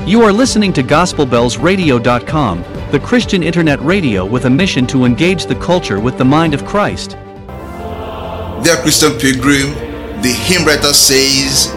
You are listening to GospelBellsRadio.com, the Christian internet radio with a mission to engage the culture with the mind of Christ. Dear Christian pilgrim, the hymn writer says,